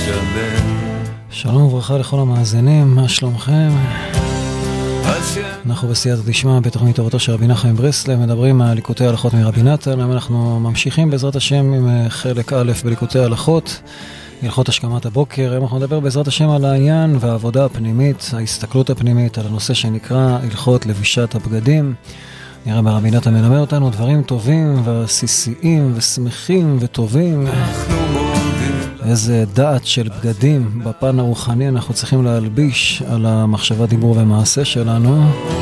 שלם. שלום וברכה לכל המאזינים, מה שלומכם? אנחנו בסייעתא דשמיא בתוכנית תורתו של רבי נחמן מברסלב, מדברים על ליקוטי הלכות מרבי נתן. אנחנו ממשיכים בעזרת השם עם חלק א' בליקוטי הלכות, הלכות השכמת הבוקר. היום אנחנו נדבר בעזרת השם על העניין והעבודה הפנימית, ההסתכלות הפנימית, על הנושא שנקרא הלכות לבישת הבגדים. נראה ברבי נתן מלמד אותנו דברים טובים ועסיסיים ושמחים וטובים. איזה דעת של בגדים בפן הרוחני אנחנו צריכים להלביש על המחשבה, דיבור ומעשה שלנו.